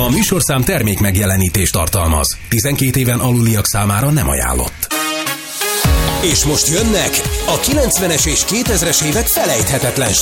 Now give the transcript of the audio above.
A műsorszám termék megjelenítést tartalmaz. 12 éven aluliak számára nem ajánlott. És most jönnek a 90-es és 2000-es évek felejthetetlen